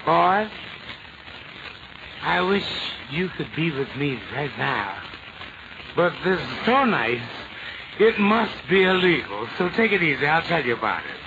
Boys, I wish you could be with me right now. But this is so nice, it must be illegal. So take it easy. I'll tell you about it.